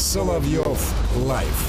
Соловьев лайв.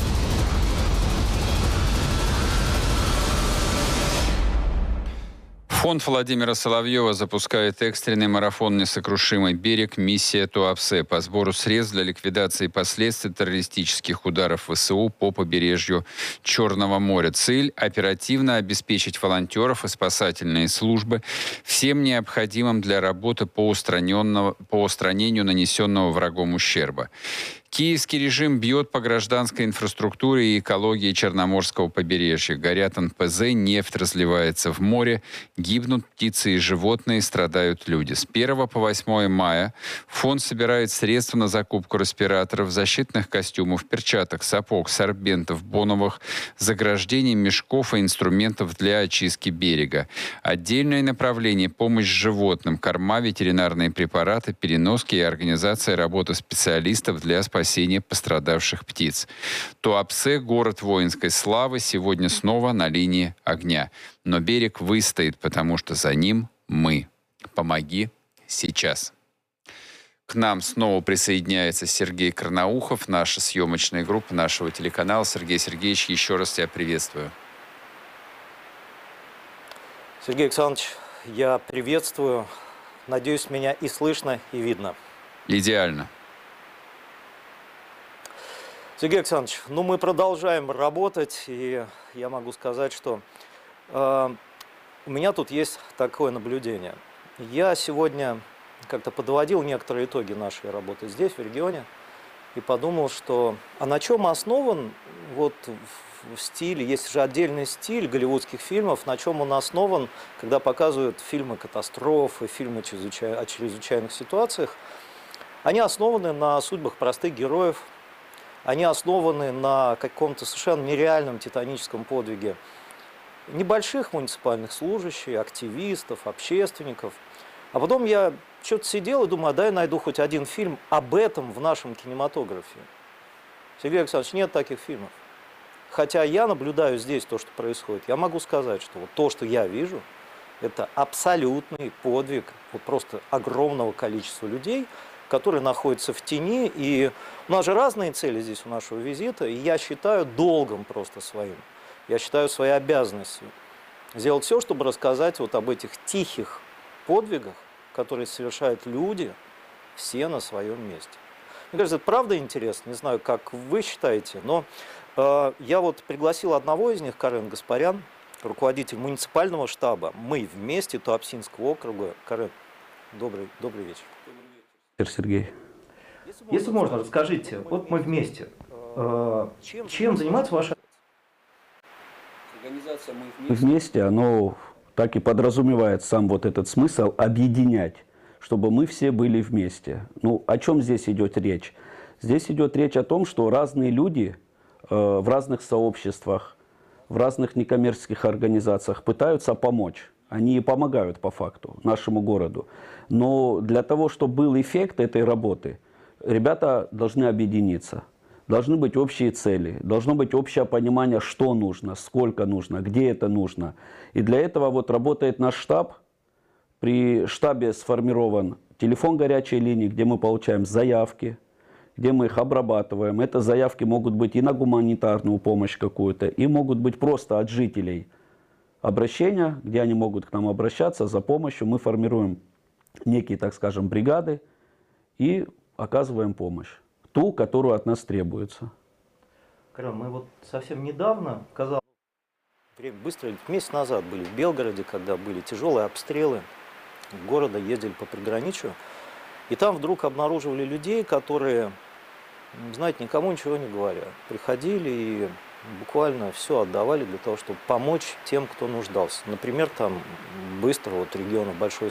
Фонд Владимира Соловьева запускает экстренный марафон «Несокрушимый берег. Миссия Туапсе» по сбору средств для ликвидации последствий террористических ударов ВСУ по побережью Черного моря. Цель – оперативно обеспечить волонтеров и спасательные службы всем необходимым для работы по устранению нанесенного врагом ущерба. Киевский режим бьет по гражданской инфраструктуре и экологии Черноморского побережья. Горят НПЗ, нефть разливается в море, гибнут птицы и животные, страдают люди. С 1 по 8 мая фонд собирает средства на закупку респираторов, защитных костюмов, перчаток, сапог, сорбентов, боновых, заграждений, мешков и инструментов для очистки берега. Отдельное направление – помощь животным, корма, ветеринарные препараты, переноски и организация работы специалистов для спасения пострадавших птиц. Туапсе, город воинской славы, сегодня снова на линии огня. Но берег выстоит, потому что за ним мы. Помоги сейчас. К нам снова присоединяется Сергей Карнаухов, наша съемочная группа нашего телеканала. Сергей Сергеевич, еще раз тебя приветствую. Сергей Александрович, я приветствую. Надеюсь, меня и слышно, и видно. Идеально. Сергей Александрович, ну мы продолжаем работать, и я могу сказать, что у меня тут есть такое наблюдение. Я сегодня как-то подводил некоторые итоги нашей работы здесь, в регионе, и подумал, что на чем основан вот в стиле, есть же отдельный стиль голливудских фильмов, на чем он основан, когда показывают фильмы катастрофы, фильмы о чрезвычайных ситуациях. Они основаны на судьбах простых героев. Они основаны на каком-то совершенно нереальном титаническом подвиге небольших муниципальных служащих, активистов, общественников. А потом я что-то сидел и думаю, а дай я найду хоть один фильм об этом в нашем кинематографе. Сергей Александрович, нет таких фильмов. Хотя я наблюдаю здесь то, что происходит, я могу сказать, что вот то, что я вижу, это абсолютный подвиг вот просто огромного количества людей, которые находятся в тени, и у нас же разные цели здесь у нашего визита, и я считаю долгом просто своим, я считаю своей обязанностью сделать все, чтобы рассказать вот об этих тихих подвигах, которые совершают люди все на своем месте. Мне кажется, это правда интересно, не знаю, как вы считаете, но я вот пригласил одного из них, Карен Гаспарян, руководитель муниципального штаба «Мы вместе» Туапсинского округа. Карен, добрый вечер. Сергей. Если можно, расскажите, вот мы вместе. Чем занимается ваша организация «Мы вместе»? Оно так и подразумевает сам вот этот смысл объединять, чтобы мы все были вместе. Ну, о чем здесь идет речь? Здесь идет речь о том, что разные люди в разных сообществах, в разных некоммерческих организациях пытаются помочь. Они и помогают по факту нашему городу. Но для того, чтобы был эффект этой работы, ребята должны объединиться. Должны быть общие цели, должно быть общее понимание, что нужно, сколько нужно, где это нужно. И для этого вот работает наш штаб. При штабе сформирован телефон горячей линии, где мы получаем заявки, где мы их обрабатываем. Это заявки могут быть и на гуманитарную помощь какую-то, и могут быть просто от жителей. Обращения, где они могут к нам обращаться за помощью. Мы формируем некие, так скажем, бригады и оказываем помощь. Ту, которую от нас требуется. Карен, мы вот совсем недавно, казалось, время быстро, месяц назад были в Белгороде, когда были тяжелые обстрелы города, ездили по приграничью. И там вдруг обнаруживали людей, которые, знаете, никому ничего не говоря, приходили и буквально все отдавали для того, чтобы помочь тем, кто нуждался. Например, там быстро, вот региона Большой